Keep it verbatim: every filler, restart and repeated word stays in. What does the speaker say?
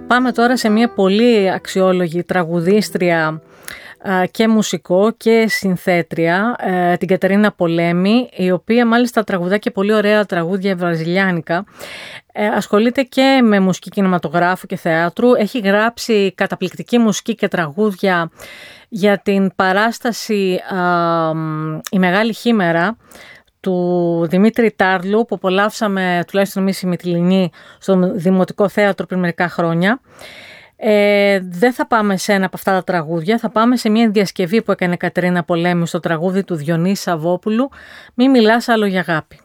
Πάμε τώρα σε μια πολύ αξιόλογη τραγουδίστρια και μουσικό και συνθέτρια, την Κατερίνα Πολέμη, η οποία μάλιστα τραγουδά και πολύ ωραία τραγούδια βραζιλιάνικα. Ασχολείται και με μουσική κινηματογράφου και θεάτρου. Έχει γράψει καταπληκτική μουσική και τραγούδια για την παράσταση α, «Η Μεγάλη Χήμερα» του Δημήτρη Τάρλου, που απολαύσαμε τουλάχιστον εμείς οι Μυτιληνοί στο Δημοτικό Θέατρο πριν μερικά χρόνια. Ε, δεν θα πάμε σε ένα από αυτά τα τραγούδια, θα πάμε σε μια διασκευή που έκανε η Κατερίνα Πολέμη στο τραγούδι του Διονύση Σαββόπουλου, «Μη μιλάς άλλο για αγάπη».